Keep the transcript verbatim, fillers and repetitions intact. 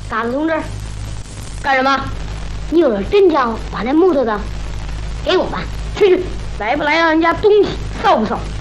嘎子同志，干什么？你有了真枪，把那木头的给我们，去去，来不来让人家东西，臊不臊？